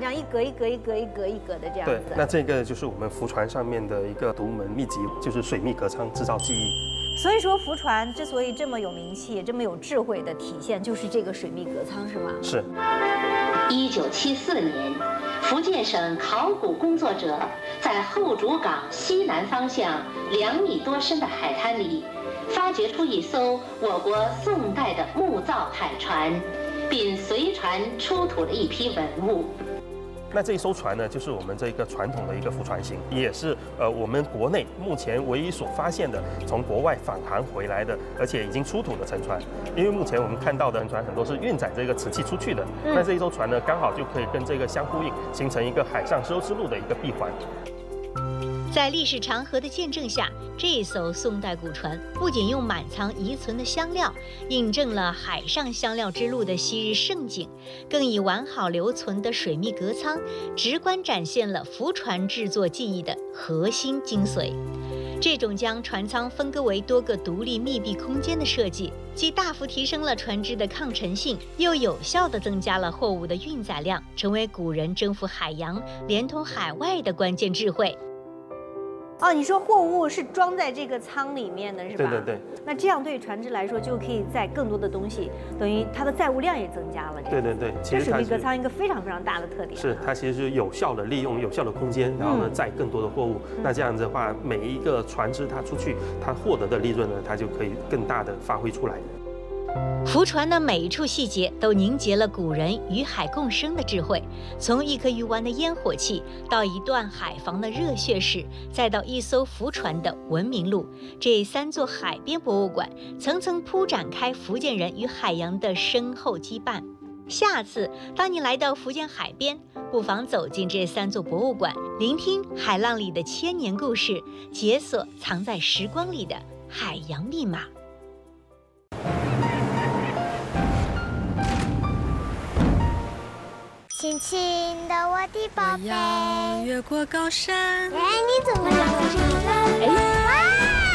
样一格一格一格一格一格的这样子。 对，那这个就是我们浮船上面的一个独门秘籍，就是水密隔舱制造技艺。 所以说，浮船之所以这么有名气，也这么有智慧的体现，就是这个水密隔舱，是吗？ 是。 1974年，福建省考古工作者在后竹港西南方向2米多深的海滩里，发掘出一艘我国宋代的木造海船，并随船出土了一批文物。 那这一艘船呢，就是我们这个传统的一个浮船型，也是我们国内目前唯一所发现的从国外返航回来的，而且已经出土的沉船。因为目前我们看到的沉船很多是运载这个瓷器出去的，那这一艘船呢，刚好就可以跟这个相呼应，形成一个海上丝绸之路的一个闭环。 在历史长河的见证下，这一艘宋代古船不仅用满藏遗存的香料，印证了海上香料之路的昔日盛景，更以完好留存的水密隔舱，直观展现了浮船制作技艺的核心精髓。这种将船舱分割为多个独立密闭空间的设计，既大幅提升了船只的抗沉性，又有效地增加了货物的运载量，成为古人征服海洋、连通海外的关键智慧。 哦，你说货物是装在这个舱里面的，是吧？ 对对对。 那这样对船只来说，就可以载更多的东西，等于它的载物量也增加了。 对对对， 这水密隔舱一个非常非常大的特点。 是它其实是有效的利用有效的空间，然后呢载更多的货物。那这样子的话，每一个船只它出去，它获得的利润呢，它就可以更大的发挥出来。 浮船的每一处细节都凝结了古人与海共生的智慧，从一颗鱼丸的烟火气，到一段海防的热血史，再到一艘浮船的文明路，这3座海边博物馆层层铺展开福建人与海洋的深厚羁绊。下次当你来到福建海边，不妨走进这3座博物馆，聆听海浪里的千年故事，解锁藏在时光里的海洋密码。 轻轻的，我的宝贝， 我要越过高山。 哎，你怎么了？哇！